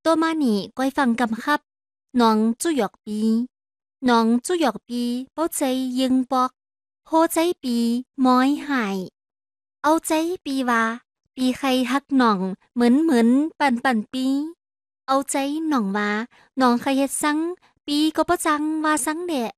多มานี่ก้อยฟังกำครับน้องจุหยอกปีน้องจุหยอกปีเป้าใจยิงปอกโหใจปีม้อยหายเอาใจปีว่าปีใครฮักหน่องเหมือนปั่นปีเอาใจหน่องว่าน้องใครเฮ็ดซังปีก็ประจังว่าซังเดะ